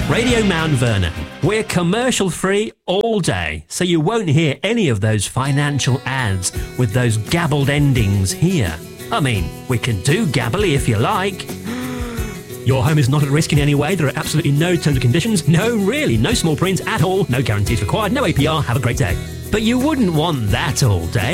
Radio Mount Vernon. We're commercial free all day, so you won't hear any of those financial ads with those gabbled endings here. I mean, we can do gabbly if you like. Your home is not at risk in any way. There are absolutely no terms and conditions. No, really, no small print at all. No guarantees required. No APR. Have a great day. But you wouldn't want that all day.